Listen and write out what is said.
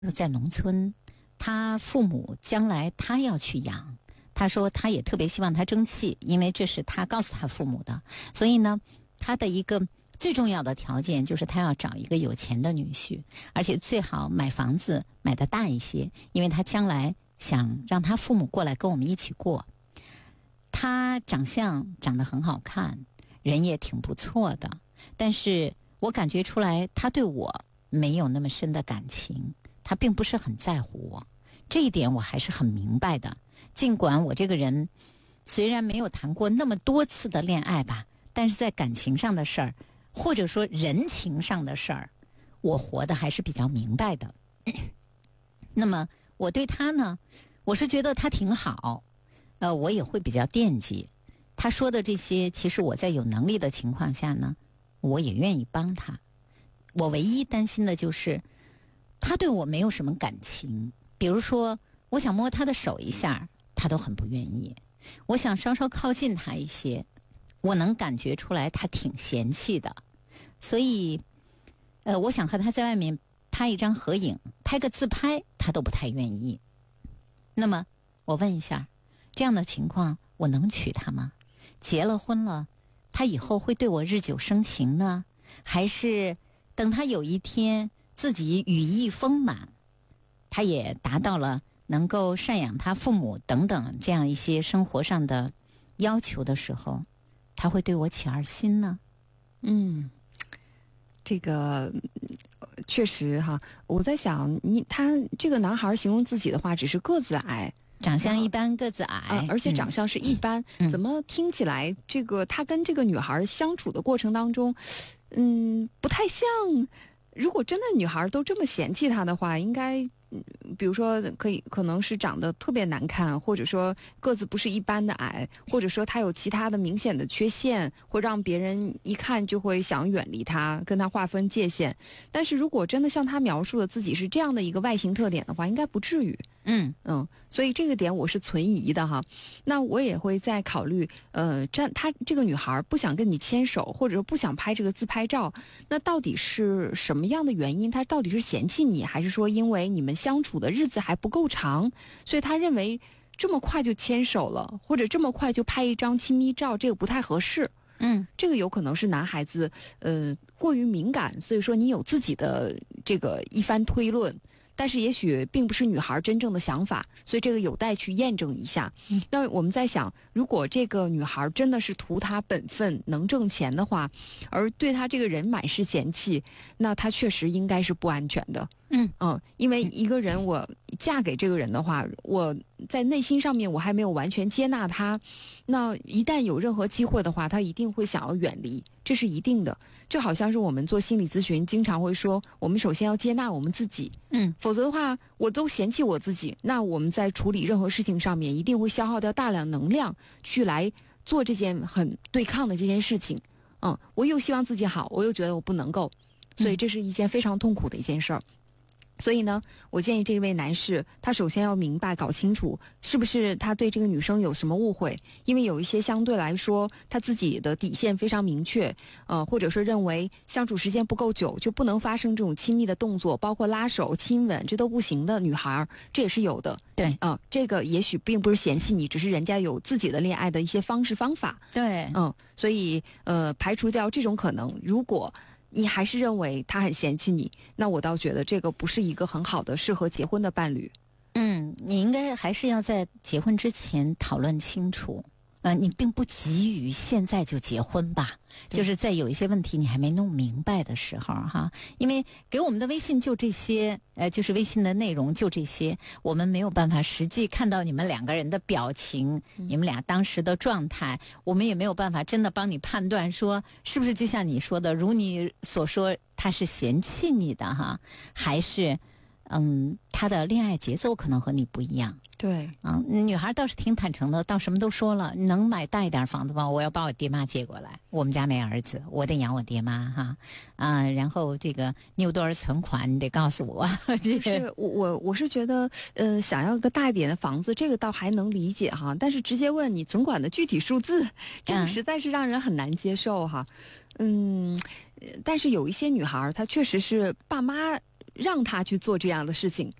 在农村，他父母将来他要去养，他说他也特别希望他争气，因为这是他告诉他父母的。所以呢，他的一个最重要的条件就是他要找一个有钱的女婿，而且最好买房子买得大一些，因为他将来想让他父母过来跟我们一起过。他长得很好看，人也挺不错的，但是我感觉出来他对我没有那么深的感情，他并不是很在乎我，这一点我还是很明白的。尽管我这个人虽然没有谈过那么多次的恋爱吧，但是在感情上的事儿，或者说人情上的事儿，我活得还是比较明白的。那么我对他呢，我是觉得他挺好，我也会比较惦记他说的这些。其实我在有能力的情况下呢，我也愿意帮他。我唯一担心的就是他对我没有什么感情，比如说我想摸他的手一下，他都很不愿意。我想稍稍靠近他一些，我能感觉出来他挺嫌弃的。所以我想和他在外面拍一张合影，拍个自拍，他都不太愿意。那么我问一下，这样的情况我能娶她吗？结了婚了，他以后会对我日久生情呢，还是等他有一天自己羽翼丰满，他也达到了能够赡养他父母等等这样一些生活上的要求的时候，他会对我起二心呢？ 这个确实哈，我在想，他这个男孩形容自己的话，只是个子矮， 长相一般，个子矮， 而且长相是一般，怎么听起来这个他跟这个女孩相处的过程当中，不太像。如果真的女孩都这么嫌弃他的话，应该比如说可能是长得特别难看，或者说个子不是一般的矮，或者说他有其他的明显的缺陷，会让别人一看就会想远离他，跟他划分界限。但是如果真的像他描述的自己是这样的一个外形特点的话，应该不至于。所以这个点我是存疑的哈。那我也会再考虑，他这个女孩不想跟你牵手，或者说不想拍这个自拍照，那到底是什么样的原因？他到底是嫌弃你，还是说因为你们相处的日子还不够长，所以他认为这么快就牵手了，或者这么快就拍一张亲密照，这个不太合适。这个有可能是男孩子过于敏感，所以说你有自己的这个一番推论，但是也许并不是女孩真正的想法，所以这个有待去验证一下。那我们在想，如果这个女孩真的是图她本分能挣钱的话，而对她这个人满是嫌弃，那她确实应该是不安全的。因为一个人我嫁给这个人的话，我在内心上面我还没有完全接纳他，那一旦有任何机会的话，他一定会想要远离，这是一定的。就好像是我们做心理咨询经常会说，我们首先要接纳我们自己，否则的话我都嫌弃我自己，那我们在处理任何事情上面一定会消耗掉大量能量去来做这件很对抗的这件事情。我又希望自己好，我又觉得我不能够，所以这是一件非常痛苦的一件事儿。所以呢，我建议这位男士，他首先要明白搞清楚，是不是他对这个女生有什么误会，因为有一些相对来说他自己的底线非常明确，或者说认为相处时间不够久就不能发生这种亲密的动作，包括拉手、亲吻，这都不行的女孩，这也是有的。 对， 这个也许并不是嫌弃你，只是人家有自己的恋爱的一些方式方法。 对， 所以排除掉这种可能，如果你还是认为他很嫌弃你，那我倒觉得这个不是一个很好的适合结婚的伴侣。 你应该还是要在结婚之前讨论清楚。你并不急于现在就结婚吧，就是在有一些问题你还没弄明白的时候哈，因为给我们的微信就这些，就是微信的内容就这些，我们没有办法实际看到你们两个人的表情，你们俩当时的状态，我们也没有办法真的帮你判断说是不是就像你说的，如你所说他是嫌弃你的哈，还是他的恋爱节奏可能和你不一样。 对， 女孩倒是挺坦诚的，倒什么都说了。你能买大一点房子吗？我要把我爹妈接过来，我们家没儿子，我得养我爹妈哈。然后这个你有多少存款，你得告诉我。 是我是觉得，想要个大一点的房子，这个倒还能理解哈。但是直接问你存款的具体数字，这个实在是让人很难接受哈。但是有一些女孩，她确实是爸妈让他去做这样的事情。